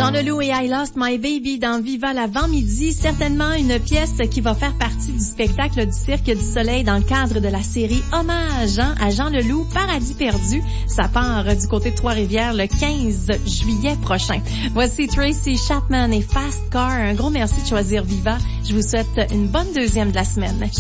Jean Leloup et I Lost My Baby dans Viva l'avant-midi, certainement une pièce qui va faire partie du spectacle du Cirque du Soleil dans le cadre de la série Hommage à Jean Leloup, Paradis perdu. Ça part du côté de Trois-Rivières le 15 juillet prochain. Voici Tracy Chapman et Fast Car. Un gros merci de choisir Viva. Je vous souhaite une bonne deuxième de la semaine.